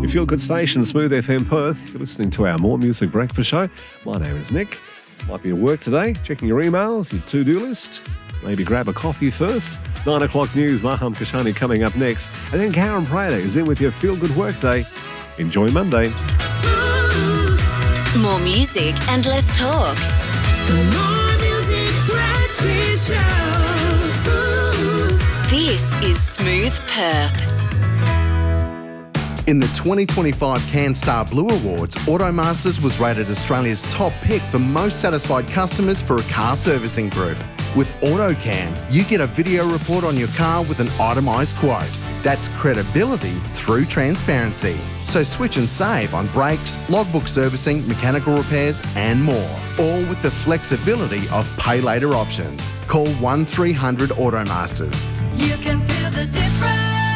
Your feel-good station, Smooth FM Perth. You're listening to our More Music Breakfast show. My name is Nick. Might be at work today, checking your emails, your to-do list. Maybe grab a coffee first. 9 o'clock news, Maham Kashani coming up next. And then Karen Prater is in with your feel-good workday. Enjoy Monday. More music and less talk. More Music Breakfast Show. This is Smooth Perth. In the 2025 CanStar Blue Awards, Automasters was rated Australia's top pick for most satisfied customers for a car servicing group. With AutoCam, you get a video report on your car with an itemised quote. That's credibility through transparency. So switch and save on brakes, logbook servicing, mechanical repairs and more. All with the flexibility of pay later options. Call 1300 Automasters. You can feel the difference.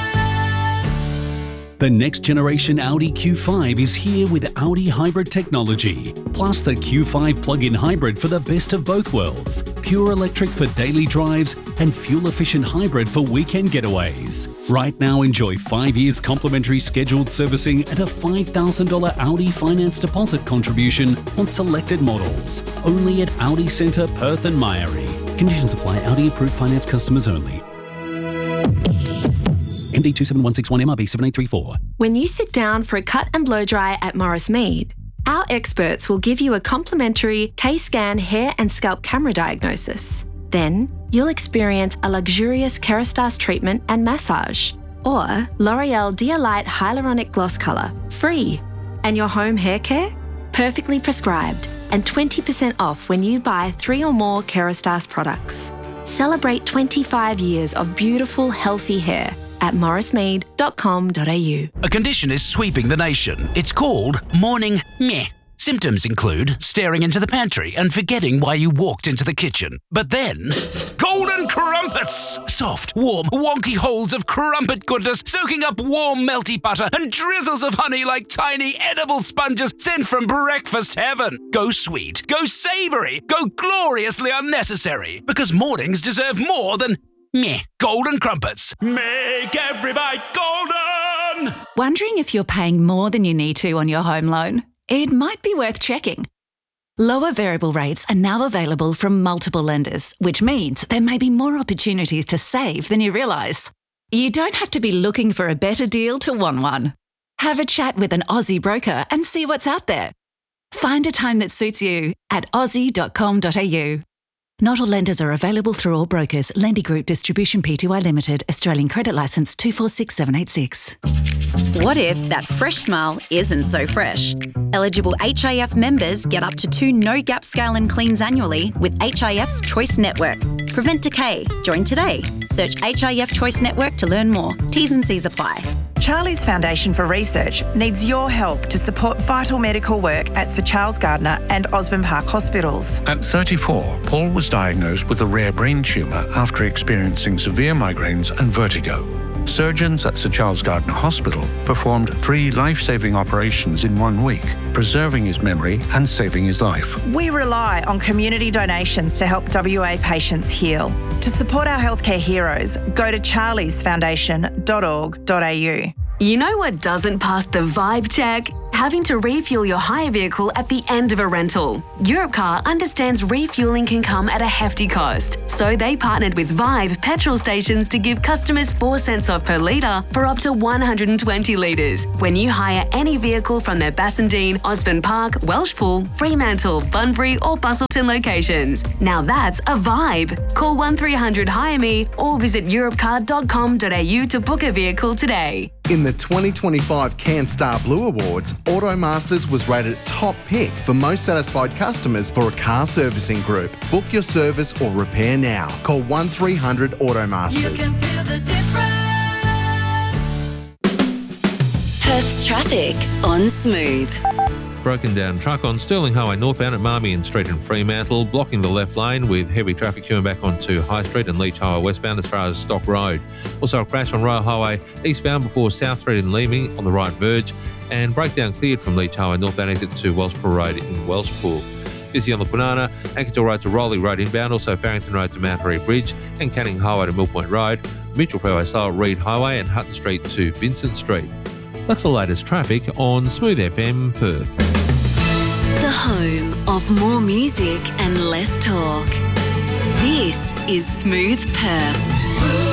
The next generation Audi Q5 is here with Audi hybrid technology, plus the Q5 plug-in hybrid for the best of both worlds. Pure electric for daily drives and fuel-efficient hybrid for weekend getaways. Right now, enjoy 5 years complimentary scheduled servicing and a $5,000 Audi finance deposit contribution on selected models. Only at Audi Centre, Perth and Myrie. Conditions apply. Audi approved finance customers only. MD 27161 MRB 7834. When you sit down for a cut and blow dry at Morris Mead, our experts will give you a complimentary K-Scan hair and scalp camera diagnosis. Then, you'll experience a luxurious Kerastase treatment and massage, or L'Oreal Dia-Light Hyaluronic Gloss Colour, free. And your home hair care? Perfectly prescribed and 20% off when you buy 3 or more Kerastase products. Celebrate 25 years of beautiful, healthy hair at morrismead.com.au. A condition is sweeping the nation. It's called morning meh. Symptoms include staring into the pantry and forgetting why you walked into the kitchen. But then, golden crumpets! Soft, warm, wonky holes of crumpet goodness soaking up warm, melty butter and drizzles of honey like tiny edible sponges sent from breakfast heaven. Go sweet, go savoury, go gloriously unnecessary. Because mornings deserve more than meh. Golden crumpets. Make every bite golden! Wondering if you're paying more than you need to on your home loan? It might be worth checking. Lower variable rates are now available from multiple lenders, which means there may be more opportunities to save than you realise. You don't have to be looking for a better deal to want one. Have a chat with an Aussie broker and see what's out there. Find a time that suits you at aussie.com.au. Not all lenders are available through all brokers. Lendy Group Distribution Pty Limited, Australian Credit Licence 246786. What if that fresh smile isn't so fresh? Eligible HIF members get up to 2 no-gap scale and cleans annually with HIF's Choice Network. Prevent decay. Join today. Search HIF Choice Network to learn more. T's and C's apply. Charlie's Foundation for Research needs your help to support vital medical work at Sir Charles Gardner and Osborne Park hospitals. At 34, Paul was diagnosed with a rare brain tumour after experiencing severe migraines and vertigo. Surgeons at Sir Charles Gardner Hospital performed 3 life-saving operations in 1 week, preserving his memory and saving his life. We rely on community donations to help WA patients heal. To support our healthcare heroes, go to charliesfoundation.org.au. You know what doesn't pass the vibe check? Having to refuel your hire vehicle at the end of a rental. Europcar understands refueling can come at a hefty cost, so they partnered with Vibe petrol stations to give customers 4 cents off per litre for up to 120 litres when you hire any vehicle from their Bassendean, Osborne Park, Welshpool, Fremantle, Bunbury or Busselton locations. Now that's a vibe. Call 1300 Hire Me or visit europcar.com.au to book a vehicle today. In the 2025 CanStar Blue Awards, Automasters was rated top pick for most satisfied customers for a car servicing group. Book your service or repair now. Call 1300 Automasters. You can feel the difference. Perth's traffic on Smooth. Broken down truck on Stirling Highway northbound at Marmion Street in Fremantle, blocking the left lane with heavy traffic queuing back onto High Street and Leach Highway westbound as far as Stock Road. Also a crash on Royal Highway eastbound before South Street in Leeming on the right verge, and breakdown cleared from Leach Highway northbound exit to Welshpool Road in Welshpool. Busy on the Kwinana, Ankersville Road to Rowley Road inbound, also Farrington Road to Mount Marie Bridge and Canning Highway to Mill Point Road, Mitchell Fairway slow at Reed Highway and Hutton Street to Vincent Street. That's the latest traffic on Smooth FM Perth. The home of more music and less talk. This is Smooth Perth.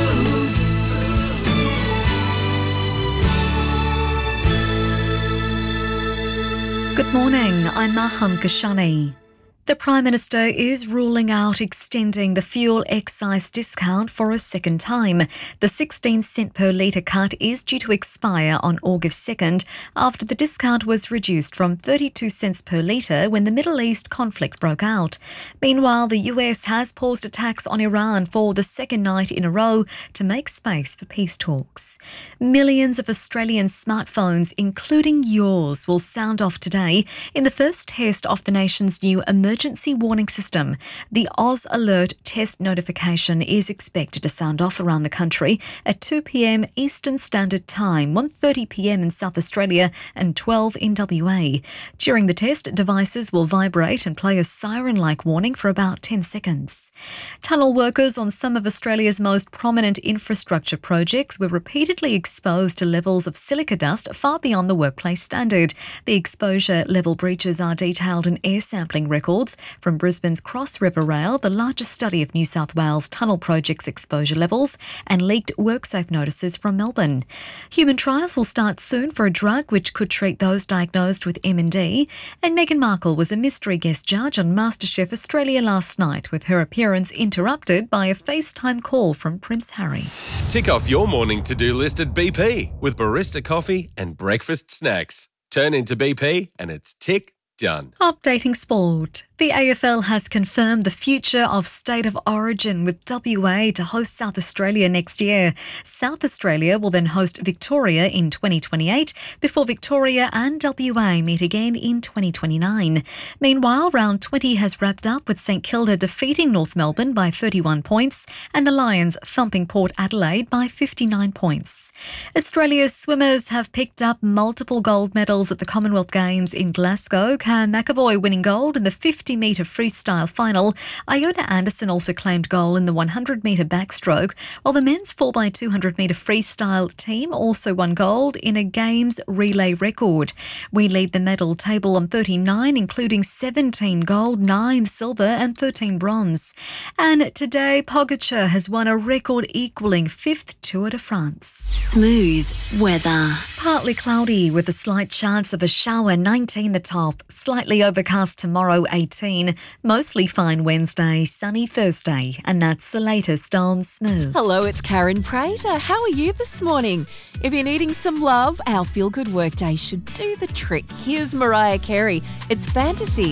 Good morning, I'm Maham Kashani. The Prime Minister is ruling out extending the fuel excise discount for a second time. The 16 cent per litre cut is due to expire on August 2nd after the discount was reduced from 32 cents per litre when the Middle East conflict broke out. Meanwhile, the US has paused attacks on Iran for the second night in a row to make space for peace talks. Millions of Australian smartphones, including yours, will sound off today in the first test of the nation's new emergency warning system. The Oz Alert test notification is expected to sound off around the country at 2 p.m. Eastern Standard Time, 1:30 p.m. in South Australia and 12 in WA. During the test, devices will vibrate and play a siren-like warning for about 10 seconds. Tunnel workers on some of Australia's most prominent infrastructure projects were repeatedly exposed to levels of silica dust far beyond the workplace standard. The exposure level breaches are detailed in air sampling records from Brisbane's Cross River Rail, the largest study of New South Wales tunnel projects' exposure levels, and leaked WorkSafe notices from Melbourne. Human trials will start soon for a drug which could treat those diagnosed with MND, and Meghan Markle was a mystery guest judge on MasterChef Australia last night, with her appearance interrupted by a FaceTime call from Prince Harry. Tick off your morning to-do list at BP with barista coffee and breakfast snacks. Turn into BP and it's tick done. Updating sport. The AFL has confirmed the future of State of Origin with WA to host South Australia next year. South Australia will then host Victoria in 2028 before Victoria and WA meet again in 2029. Meanwhile, round 20 has wrapped up with St Kilda defeating North Melbourne by 31 points and the Lions thumping Port Adelaide by 59 points. Australia's swimmers have picked up multiple gold medals at the Commonwealth Games in Glasgow. Cam McAvoy winning gold in the 50-metre freestyle final. Iona Anderson also claimed gold in the 100-metre backstroke, while the men's 4x200-metre freestyle team also won gold in a Games relay record. We lead the medal table on 39, including 17 gold, 9 silver and 13 bronze. And today, Pogacar has won a record-equalling 5th Tour de France. Smooth weather. Partly cloudy with a slight chance of a shower, 19 the top. Slightly overcast tomorrow, 18. Mostly fine Wednesday, sunny Thursday. And that's the latest on Smooth. Hello, it's Karen Prater. How are you this morning? If you're needing some love, our Feel Good Workday should do the trick. Here's Mariah Carey. It's Fantasy.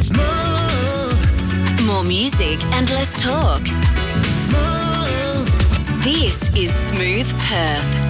More music and less talk. This is Smooth Perth.